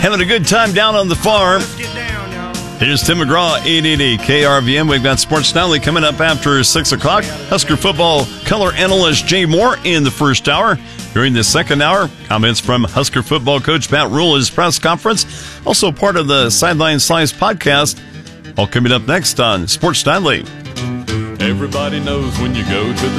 Having a good time down on the farm. Here's Tim McGraw, 880 KRVM. We've got Sports Nightly coming up after 6 o'clock. Husker football color analyst Jay Moore in the first hour. During the second hour, comments from Husker football coach Matt Rhule at his press conference. Also part of the Sideline Slice podcast. All coming up next on Sports Nightly. Everybody knows when you go to the